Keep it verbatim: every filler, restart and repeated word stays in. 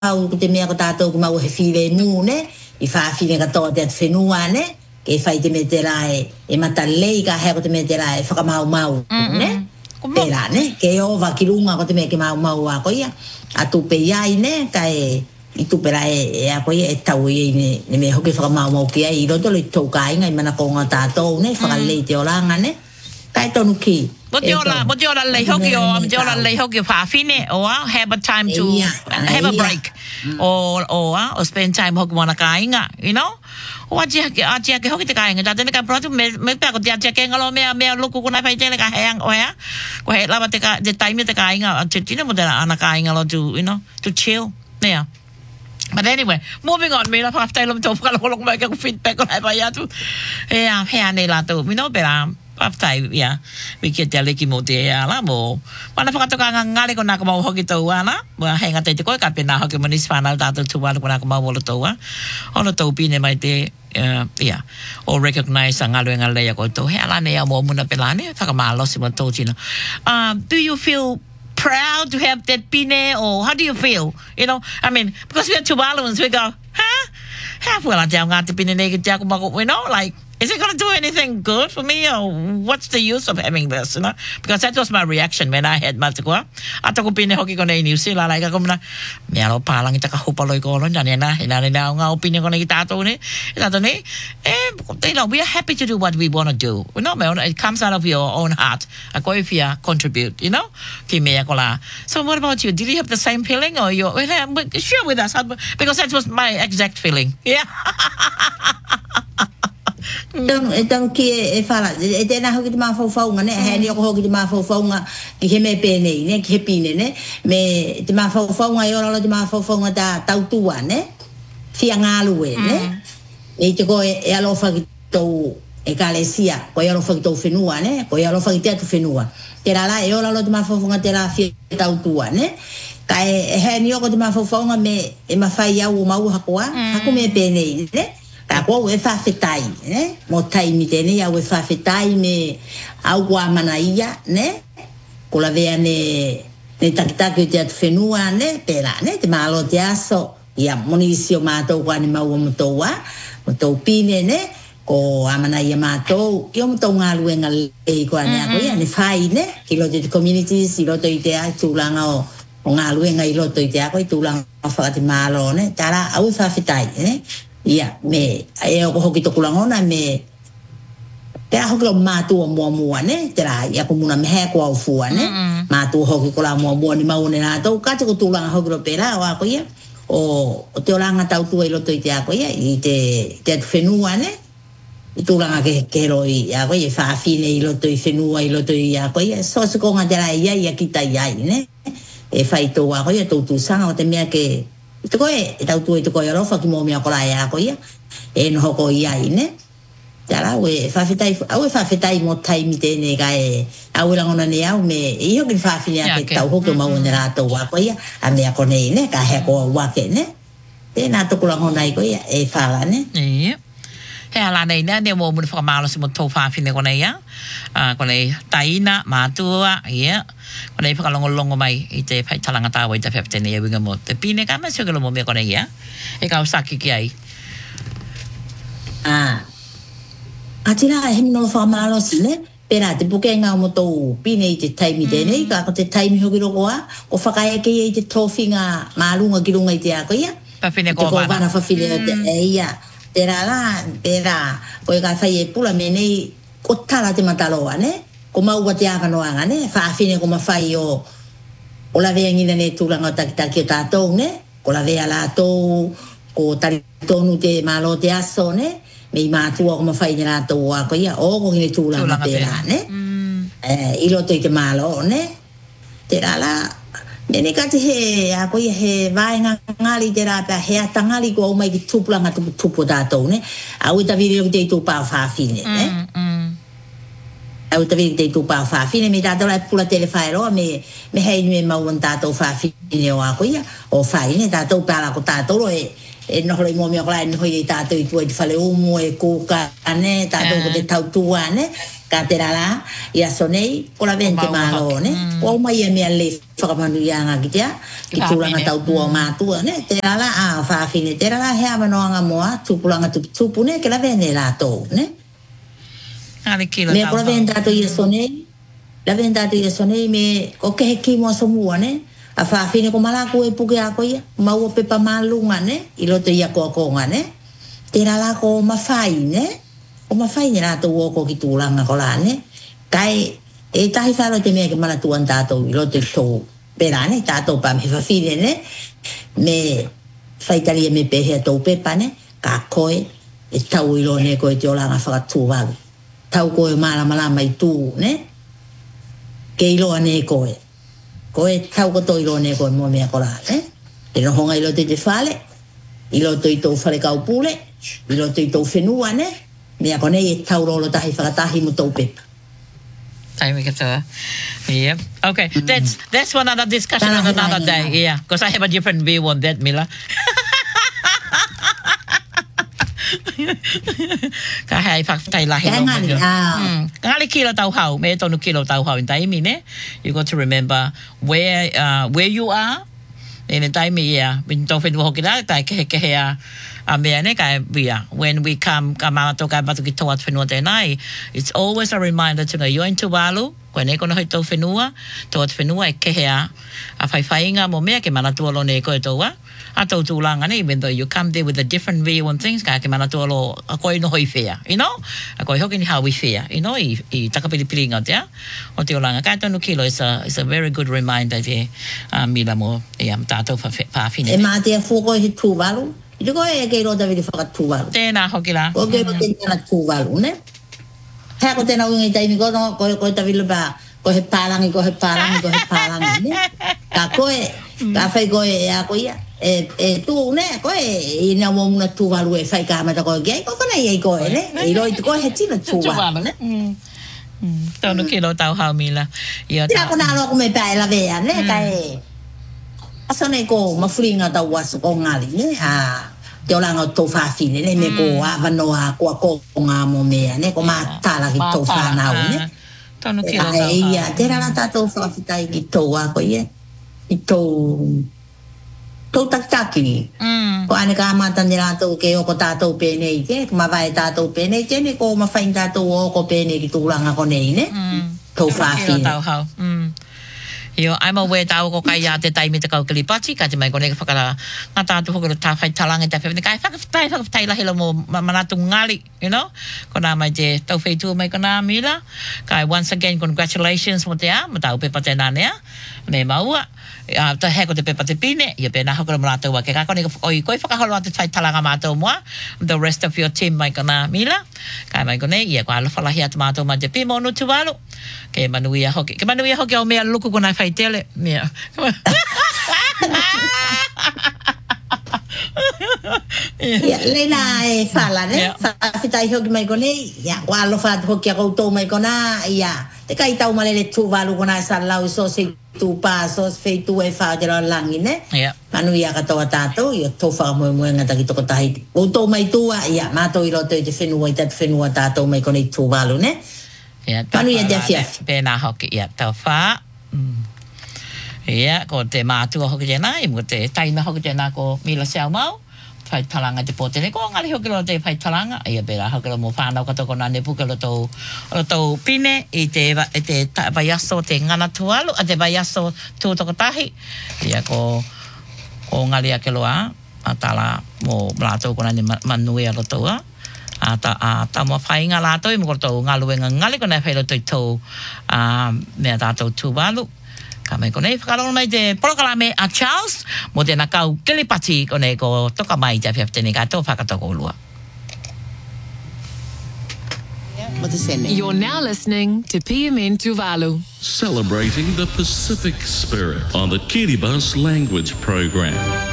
mau te mea ko tātou mau he while mū ne, I whaawhine katoa te atu whenua ne, ke whai te me te rae, e mata lei ka hea ko te me te rae, whakamau mau, ne? Pera ne, ke ova ki runga ko te me ke mau mau a koia, a tupe iai ne, ka e, I tupe rae e a koia e tau i ne, ne me hoki whakamau mau ki ai, I roto li tau ka inga I mana ko ngā tātou ne, whakalei te oranga ne, ka e tonu ki. What you all what you all lay hockey or I'm just lay hockey halfine or have a time to have a break or or or spend time hockey wanna kainga, you know? What you a jack hockey the kainga, that the project me back with the jacking along me me look when I take a hang or yeah. Go ahead, lava the time the kainga, Argentina, but ana kainga to you know to chill. Yeah. But anyway, moving on, me la half time to follow my feedback on Hayatu. Yeah, Hayane Lato, we know better. After yeah, we get the leki mo te ala mo. Mana whakatoka ngā ngare ko nā ka mau hoki tau ana. Mua henga te te koe ka pena hoki manis whanau tātou tuwala ko nā ka mau wala tau a. Ono tau pine mai te, uh, yeah, o recognize a ngalo e ngā leia ko tau. He ala ne a mo muna pelane, whakamalosi mo tau tina. Uh, do you feel proud to have that pine or how do you feel? You know, I mean, because we're Tuvaluans, we go, huh? Half well, I tell ngā te pine nega jaku mako, you know, like, is it going to do anything good for me or what's the use of having this, you know? Because that was my reaction when I had Matakua. Ato ko pine hoki ko na New Zealand, like ako na, mealo palang ita ka hupaloy ko lon, yan na, hinari na nga opinion ko na itato ni, itato ni, eh, you know, we are happy to do what we want to do. You know, it comes out of your own heart. Ako if you contribute, you know? Kimea ko la. So what about you? Did you have the same feeling or you, share with us, because that was my exact feeling. Yeah. Então, então que é fala, é te na hoki te ma fofo nga ne, he ni ko hoki te ma fofo nga ki he me pene ne, ki he pine ne, me te ma fofo nga yo lo te ma fofo nga ta tau tua ne. Fia ngalu e ne. E te ko e alo fa ki to e kalesia, ko yo lo fa ki to fenua ne, ko yo lo fa ki te tu fenua. Te la la e yo lo te ma fofo nga te la fia tau tua ne. Ka e he ni ko te ma fofo nga me e ma fai au mau hakoa, haku me pene ne. Ta ko e fa fetai, ne? Mo tai mi tene ya we fa fetai me au wa manaia, ne? Ko la vea ne ne takita ke te fenua, ne? Pera, ne? Te malo te aso, ia monisio mato kwa ni mau mo wa, mo pine, ne? Ko amanaia mato, yo mo to ngalu nga le ko ane ko ia ne fai, ne? Ki lo te communities, i lo to ite a tulanga o o ngalu nga i lo to ite a ko i tulanga fa te malo, ne? Tara au fa fetai, ne? Ia, me, e o hoki toku langona, me, te a hoki o mātua mua mua, ne, te rā, ia ko muna mehe ko au fua, ne, mātua hoki ko la mua mua ni maune nā tau, kate ko tūlanga hoki ro pēra, o ako ia, o, o te oranga tau tua i loto i te ako ia, i te, te atu whenua, ne, i tūlanga ke, ke roi, i ako ia, whaafine i loto i whenua, i loto i ako ia, so se konga te rā ia, ia kita iai, ne, e whai tō ako ia, tō tū sanga o te mea ke, Ito ko e, tau tu ito ko e rofa ki mo mea kola e ako ia. E no hoko ia i ne. Tara, au e whawhetai, au e whawhetai mo taimi tēne ka e, au e langona ne au me, i hoki whawhine a ke tau hoko mau ne rātou ako ia, a mea ko nei ne, ka hea ko wake ne. Tēnā toku langona i ko ia, e whala ne. Ie. He ala nei ne, ne mo muna whakamalo si mo tau whawhine ko nei ia. Ko nei taina, mātua, ia. Ko nei whakalongolongo mai i te whai talanga tāwa i te whaptene e winga mo te pine ka ma siogalo mo mea ko nei ia. E kau saki ki ai. Ah. A tira e hemi no whakamalo si ne, pera te puke ngā mo tau pine i te taimi tēne, ka ko te taimi hoki roko a, ko whakaia ke i te tofi ngā mārunga ki runga i te ako ia. Pawhine ko wana. Te ko wana whawhine o te e ia. Tera la, pera, ko e ka whai e pula me nei, ko tala te mataloa, ne? Ko maua te awanoanga, ne? Whaafine ko mawhai o, o la vea ngina ne tūlanga o takitaki o tātou, ne? Ko la vea la tōu, ko tari tonu te malo te aso, ne? Me i mātua ko mawhai ni rātou o ako ia, o ko hine tūlanga tērā, ne? I roto i te malo, ne? Tera la, nene ka te he, ako ia he vaenga ngali te rāpea, he atangali ko au mai ki tupulanga tupu tupu tātou, ne? Au i tawiri o te i tūpau whaafine, ne? Au tawiri te i tūpau whaafine, me tātou lai pula tele whaeroa, me, me hei me mauan tātou whaafine o ako ia, o whai, ne? Tātou pāla ko tātou e, e no le mo mi ola no i tato i tuoi fale umo e kuka ane tato ko te tau tua ne ka te rala ia sonei ko la vente malo ne o mai e me le whakamanu ia ngā ki tea ki tūlanga tau tua mātua ne te rala a whaafine te rala hea manoanga moa tūpulanga tupu ne ke la vene la tō ne me ko la vente tato ia sonei la vente tato ia sonei me o ke he ki moa somua ne a whaafine ko malaku e puke a ko ia mau o pepa malunga ne i loto ia ko a konga ne te rala ko mawhai ne o mawhai ne rātou o ko ki tūlanga ko la ne kai e tahi wharo te mea ke mana tuan tātou i loto i tō pera ne tātou pa me whawhine ne me whaitari e me pehea tō pepa ne ka koe e tau i lo ne koe te olanga whakatū walu tau koe mala malama i tū ne ke i loa ne koe koe tau koto i lo ne koe mua mea ko la ne te no honga i loto i te whale i loto i tō whale kaupule i loto i tō whenua ne mea kone e tau rolo tahi whakatahi mo tō pepa time we get to yeah okay mm. that's that's one other discussion on another day yeah because I have a different view on that Mila ka hai fak tai la helo ngali kilo tau hau me tonu kilo tau hau in taimi ne you got to remember where uh, where you are in a time yeah bin to fen ho kila tai ke ke ya a me ne ka bia when we come kama to ka ba to ki to at fenua te nai it's always a reminder to know you're in Tuvalu ko ne ko no to fenua to at fenua e ke ya a fai fainga mo me ke mana to lo ne ko to wa a to tulanga ne even though you come there with a different view on things ka ke mana to lo a ko no hoi fea you know a ko hoki ni how we fea you know i i takapili pilinga te o te olanga ka tonu kilo is a is a very good reminder te a mila mo e am tato fa fa fine e ma te fu ko hi Tuvalu i ko e ke ro David fa Tuvalu te na hoki la o ke te na Tuvalu ne ha ko te na ngi tai mi ko no ko ko David ba ko he palangi ko he palangi ko he palangi ne ka ko e ka fai ko e a ko ia e e tu ne ko e ina mo na Tuvalu e fai ka ma ko ge ko ko nei ko ne e lo ko he tina Tuvalu ne mm tonu kilo tau hau mila ia ta ko na lo ko me pa la vea ne ka e asone ko ma fringa ta was ko ngali ne a te olanga to fa fine ne me ko a vano a ko ko nga mo me ne ko ma tala ki to fa na ne tonu kilo tau hau ia te ra ta to fa fitai ki to a ko ye i to to takaki mm ko ane ka mata ni rato ke o ko tato pe nei ke ma vai tato pe nei ke ne ko ma fain tato o ko pe nei ki tulanga ko nei ne to fa fine tau hau mm yo I'm aware tau ko kai ya te taimi te kau kilipati ka te mai kone ka whakara ngā tātu hokoro tā whai talanga te whewene kai whakatai whakatai la hilo mo manatu ngali you know ko nā mai te tau whaitua mai ko nā mira kai once again congratulations mo te a mo tau pepa te nānea me maua uh, ta heko te pepa te pine ia pēnā hokoro mo rātou wake ka kone oi koi whakaholo a te whai talanga mātou moa the rest of your team mai ko nā mira kai mai kone ia ko alofa lahi atu mātou mai te pimo no Tuvalu ke manuia hoki ke manuia hoki au mea luku ko nai whai tele mea ia lena e fala ne fa fitai hoki mai kone ia wa alofa hoki a koutou mai kona ia te kai tau malele Tuvalu kona sa lau so se tu pa so fe tu e fa de la langi ne ia manu ia ka toa tato ia to fa mo mo ngata ki to ko tai o to mai tua ia ma to i roto i te whenua i tat whenua tato mai kone Tuvalu ne ia manu ia te fia pēnā hoki ia tau wha ia ko te mātua hoki tēnā i mo te taina hoki tēnā ko Mila Siau Mau whai talanga te pōtene ko ngali hoki lo te whai talanga ia pēra hoki lo mo whānau kato ko nane puka lo tau lo tau pine i te i te vai aso te ngana Tuvalu a te vai aso tūtokotahi ia ko ko ngali ake loa a tala mo mlatou ko nane manui a lo tau a a ta a ta mo whainga lātou i mo koto ngaluenga ngali ko nai whai lo tau tau a mea tātou Tuvalu ka mai kone whakarongo mai te porokalame a Charles mo te nakau kilipati kone ko toka mai te whiaftene ka tō whakatoko lua. You're now listening to P M N Tuvalu. Celebrating the Pacific spirit on the Kiribati language program.